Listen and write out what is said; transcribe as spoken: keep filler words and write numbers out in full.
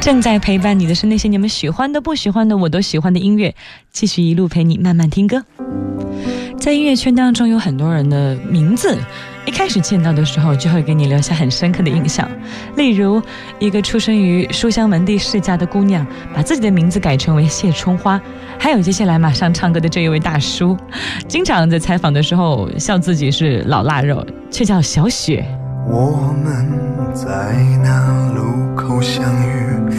正在陪伴你的是那些你们喜欢的不喜欢的我都喜欢的音乐，继续一路陪你慢慢听歌。在音乐圈当中有很多人的名字一开始见到的时候就会给你留下很深刻的印象，例如一个出生于书香门第世家的姑娘把自己的名字改成为谢春花，还有接下来马上唱歌的这一位大叔，经常在采访的时候笑自己是老腊肉，却叫小雪。 我们在那路口相遇，